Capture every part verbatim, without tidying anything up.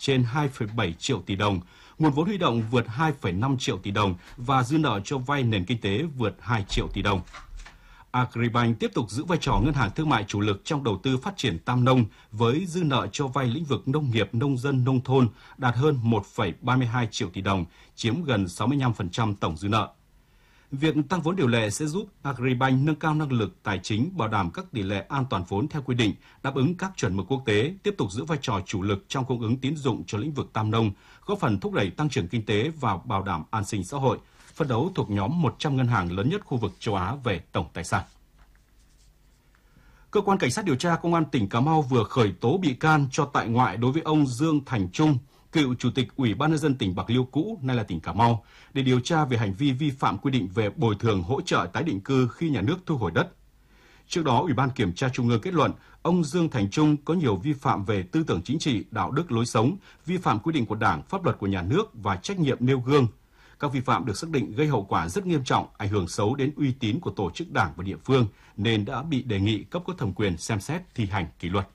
trên hai phẩy bảy triệu tỷ đồng, nguồn vốn huy động vượt hai phẩy năm triệu tỷ đồng và dư nợ cho vay nền kinh tế vượt hai triệu tỷ đồng. Agribank tiếp tục giữ vai trò ngân hàng thương mại chủ lực trong đầu tư phát triển Tam Nông với dư nợ cho vay lĩnh vực nông nghiệp, nông dân, nông thôn đạt hơn một phẩy ba mươi hai triệu tỷ đồng, chiếm gần sáu mươi lăm phần trăm tổng dư nợ. Việc tăng vốn điều lệ sẽ giúp Agribank nâng cao năng lực tài chính, bảo đảm các tỷ lệ an toàn vốn theo quy định, đáp ứng các chuẩn mực quốc tế, tiếp tục giữ vai trò chủ lực trong cung ứng tín dụng cho lĩnh vực Tam Nông, góp phần thúc đẩy tăng trưởng kinh tế và bảo đảm an sinh xã hội, phấn đấu thuộc nhóm một trăm ngân hàng lớn nhất khu vực châu Á về tổng tài sản. Cơ quan Cảnh sát điều tra Công an tỉnh Cà Mau vừa khởi tố bị can cho tại ngoại đối với ông Dương Thành Trung, cựu Chủ tịch Ủy ban Nhân dân tỉnh Bạc Liêu cũ, nay là tỉnh Cà Mau, để điều tra về hành vi vi phạm quy định về bồi thường hỗ trợ tái định cư khi nhà nước thu hồi đất. Trước đó, Ủy ban Kiểm tra Trung ương kết luận ông Dương Thành Trung có nhiều vi phạm về tư tưởng chính trị, đạo đức lối sống, vi phạm quy định của Đảng, pháp luật của nhà nước và trách nhiệm nêu gương. Các vi phạm được xác định gây hậu quả rất nghiêm trọng, ảnh hưởng xấu đến uy tín của tổ chức Đảng và địa phương, nên đã bị đề nghị cấp có thẩm quyền xem xét thi hành kỷ luật.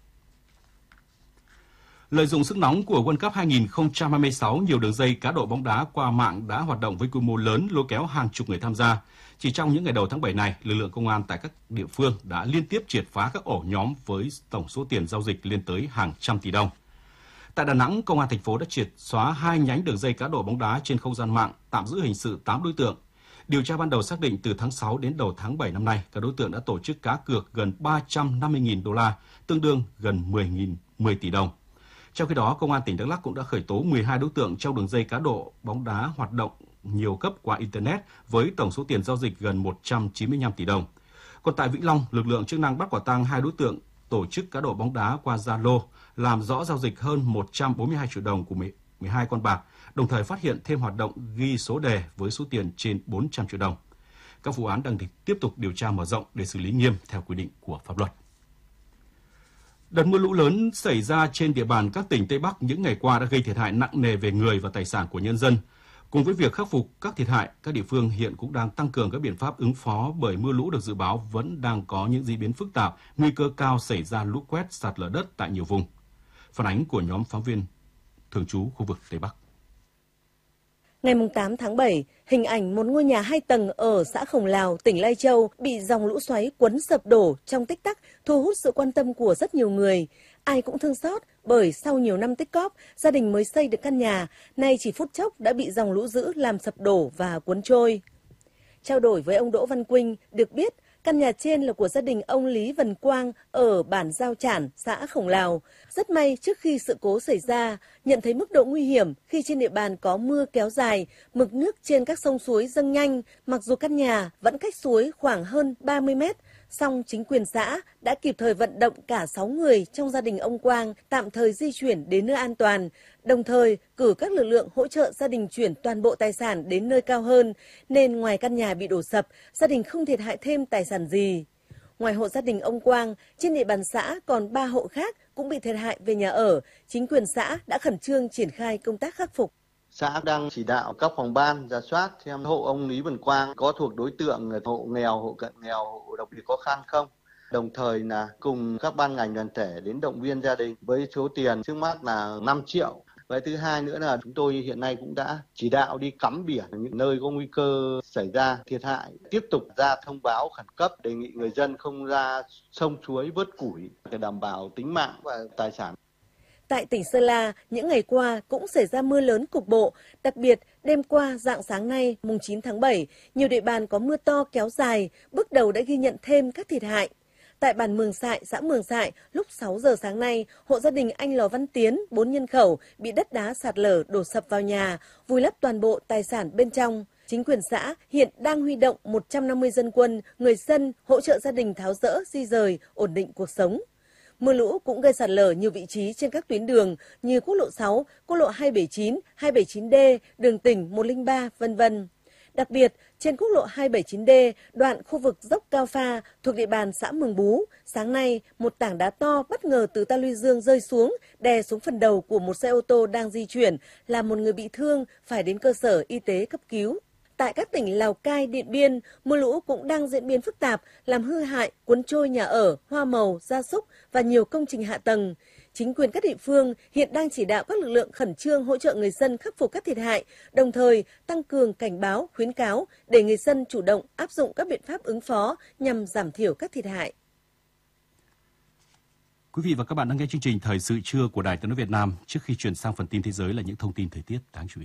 Lợi dụng sức nóng của World Cup hai không hai sáu, nhiều đường dây cá độ bóng đá qua mạng đã hoạt động với quy mô lớn, lôi kéo hàng chục người tham gia. Chỉ trong những ngày đầu tháng bảy này, lực lượng công an tại các địa phương đã liên tiếp triệt phá các ổ nhóm với tổng số tiền giao dịch lên tới hàng trăm tỷ đồng. Tại Đà Nẵng, Công an thành phố đã triệt xóa hai nhánh đường dây cá độ bóng đá trên không gian mạng, tạm giữ hình sự tám đối tượng. Điều tra ban đầu xác định từ tháng sáu đến đầu tháng bảy năm nay, các đối tượng đã tổ chức cá cược gần ba trăm năm mươi nghìn đô la, tương đương gần mười tỷ đồng. Trong khi đó, Công an tỉnh Đắk Lắk cũng đã khởi tố mười hai đối tượng trong đường dây cá độ bóng đá hoạt động nhiều cấp qua Internet với tổng số tiền giao dịch gần một trăm chín mươi lăm tỷ đồng. Còn tại Vĩnh Long, lực lượng chức năng bắt quả tang hai đối tượng tổ chức cá độ bóng đá qua Zalo, làm rõ giao dịch hơn một trăm bốn mươi hai triệu đồng của mười hai con bạc, đồng thời phát hiện thêm hoạt động ghi số đề với số tiền trên bốn trăm triệu đồng. Các vụ án đang được tiếp tục điều tra mở rộng để xử lý nghiêm theo quy định của pháp luật. Đợt mưa lũ lớn xảy ra trên địa bàn các tỉnh Tây Bắc những ngày qua đã gây thiệt hại nặng nề về người và tài sản của nhân dân. Cùng với việc khắc phục các thiệt hại, các địa phương hiện cũng đang tăng cường các biện pháp ứng phó bởi mưa lũ được dự báo vẫn đang có những diễn biến phức tạp, nguy cơ cao xảy ra lũ quét, sạt lở đất tại nhiều vùng. Phản ánh của nhóm phóng viên thường trú khu vực Tây Bắc. Ngày tám tháng bảy, hình ảnh một ngôi nhà hai tầng ở xã Khổng Lào, tỉnh Lai Châu bị dòng lũ xoáy cuốn sập đổ trong tích tắc thu hút sự quan tâm của rất nhiều người. Ai cũng thương xót bởi sau nhiều năm tích cóp, gia đình mới xây được căn nhà, nay chỉ phút chốc đã bị dòng lũ dữ làm sập đổ và cuốn trôi. Trao đổi với ông Đỗ Văn Quynh, được biết căn nhà trên là của gia đình ông Lý Vân Quang ở bản Giao Chản, xã Khổng Lào. Rất may trước khi sự cố xảy ra, nhận thấy mức độ nguy hiểm khi trên địa bàn có mưa kéo dài, mực nước trên các sông suối dâng nhanh, mặc dù căn nhà vẫn cách suối khoảng hơn ba mươi mét, song chính quyền xã đã kịp thời vận động cả sáu người trong gia đình ông Quang tạm thời di chuyển đến nơi an toàn, đồng thời cử các lực lượng hỗ trợ gia đình chuyển toàn bộ tài sản đến nơi cao hơn, nên ngoài căn nhà bị đổ sập, gia đình không thiệt hại thêm tài sản gì. Ngoài hộ gia đình ông Quang, trên địa bàn xã còn ba hộ khác cũng bị thiệt hại về nhà ở, chính quyền xã đã khẩn trương triển khai công tác khắc phục. Xã đang chỉ đạo các phòng ban rà soát xem hộ ông Lý Vân Quang có thuộc đối tượng hộ nghèo, hộ cận nghèo, hộ đặc biệt khó khăn không. Đồng thời là cùng các ban ngành đoàn thể đến động viên gia đình với số tiền trước mắt là năm triệu. Và thứ hai nữa là chúng tôi hiện nay cũng đã chỉ đạo đi cắm biển những nơi có nguy cơ xảy ra thiệt hại, tiếp tục ra thông báo khẩn cấp đề nghị người dân không ra sông suối vớt củi để đảm bảo tính mạng và tài sản. Tại tỉnh Sơn La, những ngày qua cũng xảy ra mưa lớn cục bộ, đặc biệt đêm qua rạng sáng nay mùng chín tháng bảy, nhiều địa bàn có mưa to kéo dài, bước đầu đã ghi nhận thêm các thiệt hại. Tại bản Mường Sại, xã Mường Sại, lúc sáu giờ sáng nay, hộ gia đình anh Lò Văn Tiến, bốn nhân khẩu, bị đất đá sạt lở đổ sập vào nhà, vùi lấp toàn bộ tài sản bên trong. Chính quyền xã hiện đang huy động một trăm năm mươi dân quân, người dân hỗ trợ gia đình tháo dỡ, di dời, ổn định cuộc sống. Mưa lũ cũng gây sạt lở nhiều vị trí trên các tuyến đường như quốc lộ sáu, quốc lộ hai bảy chín, hai bảy chín D, đường tỉnh một không ba, vân vân. Đặc biệt, trên quốc lộ hai bảy chín D, đoạn khu vực dốc Cao Pha thuộc địa bàn xã Mường Bú, sáng nay một tảng đá to bất ngờ từ ta luy dương rơi xuống, đè xuống phần đầu của một xe ô tô đang di chuyển, làm một người bị thương phải đến cơ sở y tế cấp cứu. Tại các tỉnh Lào Cai, Điện Biên, mưa lũ cũng đang diễn biến phức tạp, làm hư hại, cuốn trôi nhà ở, hoa màu, gia súc và nhiều công trình hạ tầng. Chính quyền các địa phương hiện đang chỉ đạo các lực lượng khẩn trương hỗ trợ người dân khắc phục các thiệt hại, đồng thời tăng cường cảnh báo, khuyến cáo để người dân chủ động áp dụng các biện pháp ứng phó nhằm giảm thiểu các thiệt hại. Quý vị và các bạn đang nghe chương trình Thời sự trưa của Đài Tiếng nói Việt Nam. Trước khi chuyển sang phần tin thế giới là những thông tin thời tiết đáng chú ý.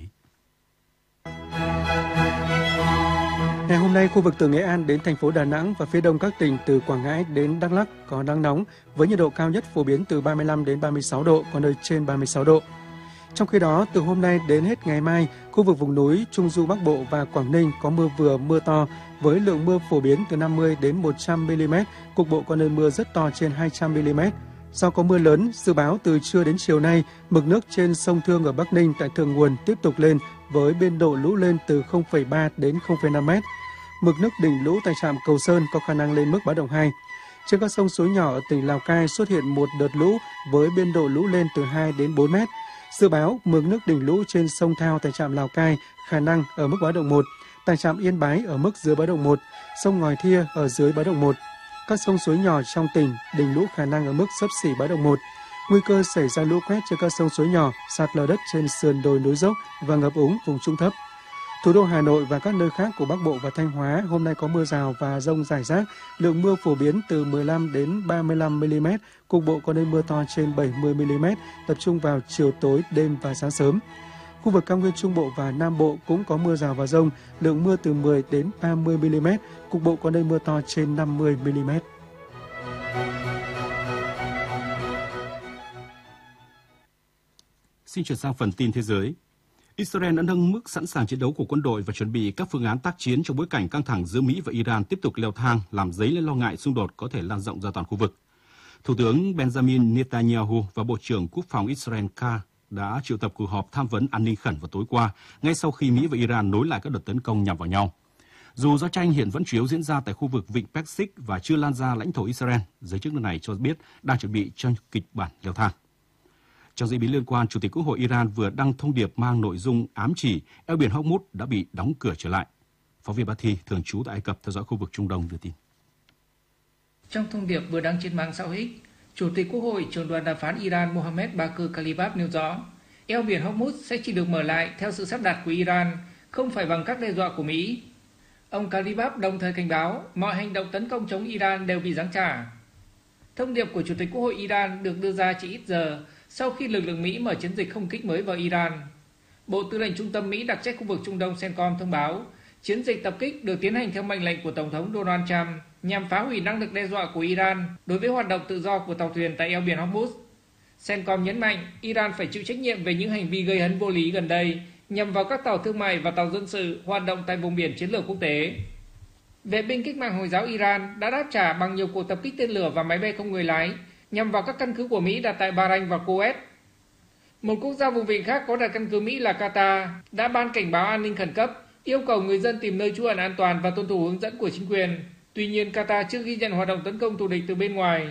Ngày hôm nay, khu vực từ Nghệ An đến thành phố Đà Nẵng và phía đông các tỉnh từ Quảng Ngãi đến Đắk Lắk có nắng nóng với nhiệt độ cao nhất phổ biến từ ba mươi lăm đến ba mươi sáu độ, có nơi trên ba mươi sáu độ. Trong khi đó, từ hôm nay đến hết ngày mai, khu vực vùng núi, Trung du Bắc Bộ và Quảng Ninh có mưa vừa mưa to với lượng mưa phổ biến từ năm mươi đến một trăm mi-li-mét, cục bộ có nơi mưa rất to trên hai trăm mi-li-mét. Do có mưa lớn, dự báo từ trưa đến chiều nay, mực nước trên sông Thương ở Bắc Ninh tại thượng nguồn tiếp tục lên với biên độ lũ lên từ không phẩy ba đến không phẩy năm mét. Mực nước đỉnh lũ tại trạm Cầu Sơn có khả năng lên mức báo động hai. Trên các sông suối nhỏ ở tỉnh Lào Cai xuất hiện một đợt lũ với biên độ lũ lên từ hai đến bốn mét. Dự báo mực nước đỉnh lũ trên sông Thao tại trạm Lào Cai khả năng ở mức báo động một, tại trạm Yên Bái ở mức dưới báo động một, sông Ngòi Thia ở dưới báo động một. Các sông suối nhỏ trong tỉnh đỉnh lũ khả năng ở mức xấp xỉ báo động một. Nguy cơ xảy ra lũ quét trên các sông suối nhỏ, sạt lở đất trên sườn đồi núi dốc và ngập úng vùng trũng thấp. Thủ đô Hà Nội và các nơi khác của Bắc Bộ và Thanh Hóa hôm nay có mưa rào và dông rải rác, lượng mưa phổ biến từ mười lăm đến ba mươi lăm mi-li-mét, cục bộ có nơi mưa to trên bảy mươi mi-li-mét, tập trung vào chiều tối, đêm và sáng sớm. Khu vực cao nguyên Trung Bộ và Nam Bộ cũng có mưa rào và dông, lượng mưa từ mười đến ba mươi mi-li-mét, cục bộ có nơi mưa to trên năm mươi mi-li-mét. Xin chuyển sang phần tin thế giới. Israel đã nâng mức sẵn sàng chiến đấu của quân đội và chuẩn bị các phương án tác chiến trong bối cảnh căng thẳng giữa Mỹ và Iran tiếp tục leo thang, làm dấy lên lo ngại xung đột có thể lan rộng ra toàn khu vực. Thủ tướng Benjamin Netanyahu và Bộ trưởng Quốc phòng Israel Katz đã triệu tập cuộc họp tham vấn an ninh khẩn vào tối qua, ngay sau khi Mỹ và Iran nối lại các đợt tấn công nhằm vào nhau. Dù giao tranh hiện vẫn chủ yếu diễn ra tại khu vực Vịnh Persic và chưa lan ra lãnh thổ Israel, giới chức nước này cho biết đang chuẩn bị cho kịch bản leo thang. Trong diễn biến liên quan, Chủ tịch Quốc hội Iran vừa đăng thông điệp mang nội dung ám chỉ eo biển Hormuz đã bị đóng cửa trở lại. Phóng viên Bá Thi, thường trú tại Ai Cập theo dõi khu vực Trung Đông đưa tin. Trong thông điệp vừa đăng trên mạng xã hội, Chủ tịch Quốc hội, trưởng đoàn đàm phán Iran Mohammad Bakir Kalibaf nêu rõ, eo biển Hormuz sẽ chỉ được mở lại theo sự sắp đặt của Iran, không phải bằng các đe dọa của Mỹ. Ông Kalibaf đồng thời cảnh báo mọi hành động tấn công chống Iran đều bị giáng trả. Thông điệp của Chủ tịch Quốc hội Iran được đưa ra chỉ ít giờ sau khi lực lượng Mỹ mở chiến dịch không kích mới vào Iran. Bộ Tư lệnh Trung tâm Mỹ đặc trách khu vực Trung Đông CENTCOM thông báo chiến dịch tập kích được tiến hành theo mệnh lệnh của Tổng thống Donald Trump nhằm phá hủy năng lực đe dọa của Iran đối với hoạt động tự do của tàu thuyền tại eo biển Hormuz. CENTCOM nhấn mạnh Iran phải chịu trách nhiệm về những hành vi gây hấn vô lý gần đây nhằm vào các tàu thương mại và tàu dân sự hoạt động tại vùng biển chiến lược quốc tế. Vệ binh cách mạng Hồi giáo Iran đã đáp trả bằng nhiều cuộc tập kích tên lửa và máy bay không người lái nhằm vào các căn cứ của Mỹ đặt tại Bahrain và Kuwait. Một quốc gia vùng vịnh khác có đặt căn cứ Mỹ là Qatar đã ban cảnh báo an ninh khẩn cấp, yêu cầu người dân tìm nơi trú ẩn an toàn và tuân thủ hướng dẫn của chính quyền. Tuy nhiên, Qatar chưa ghi nhận hoạt động tấn công thù địch từ bên ngoài.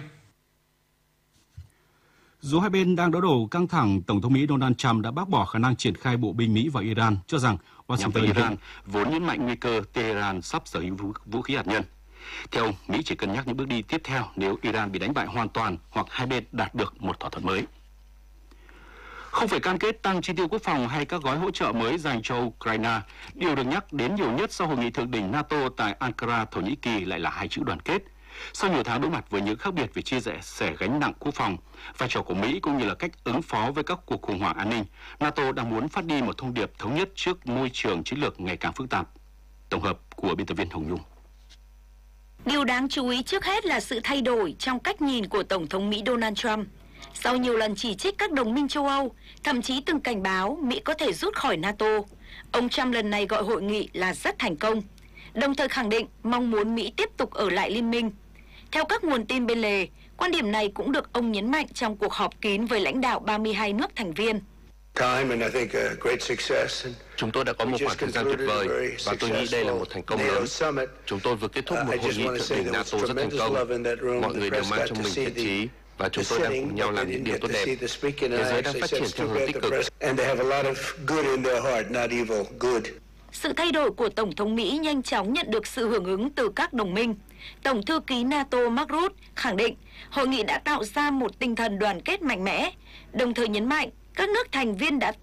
Dù hai bên đang đỡ đổ căng thẳng, Tổng thống Mỹ Donald Trump đã bác bỏ khả năng triển khai bộ binh Mỹ vào Iran, cho rằng Washington Iran vốn nhấn mạnh nguy cơ Tehran sắp sở hữu vũ, vũ khí hạt nhân. Theo ông, Mỹ chỉ cân nhắc những bước đi tiếp theo nếu Iran bị đánh bại hoàn toàn hoặc hai bên đạt được một thỏa thuận mới. Không phải cam kết tăng chi tiêu quốc phòng hay các gói hỗ trợ mới dành cho Ukraine, điều được nhắc đến nhiều nhất sau hội nghị thượng đỉnh NATO tại Ankara, Thổ Nhĩ Kỳ lại là hai chữ đoàn kết. Sau nhiều tháng đối mặt với những khác biệt về chia sẻ gánh nặng quốc phòng, vai trò của Mỹ cũng như là cách ứng phó với các cuộc khủng hoảng an ninh, NATO đang muốn phát đi một thông điệp thống nhất trước môi trường chiến lược ngày càng phức tạp. Tổng hợp của biên tập viên Hồng Nhung. Điều đáng chú ý trước hết là sự thay đổi trong cách nhìn của Tổng thống Mỹ Donald Trump. Sau nhiều lần chỉ trích các đồng minh châu Âu, thậm chí từng cảnh báo Mỹ có thể rút khỏi NATO, ông Trump lần này gọi hội nghị là rất thành công, đồng thời khẳng định mong muốn Mỹ tiếp tục ở lại liên minh. Theo các nguồn tin bên lề, quan điểm này cũng được ông nhấn mạnh trong cuộc họp kín với lãnh đạo ba mươi hai nước thành viên. Chúng tôi đã có một khoảng thời gian tuyệt vời và tôi nghĩ đây là một thành công lớn. Chúng tôi vừa kết thúc một hội nghị thượng đỉnh NATO rất thành công. Mọi người đều mang trong mình thiện chí và chúng tôi đang cùng nhau làm những điều tốt đẹp. Thế giới đang phát triển theo hướng tích cực. Sự thay đổi của Tổng thống Mỹ nhanh chóng nhận được sự hưởng ứng từ các đồng minh. Tổng thư ký NATO Mark Rutte khẳng định hội nghị đã tạo ra một tinh thần đoàn kết mạnh mẽ, đồng thời nhấn mạnh các nước thành viên đã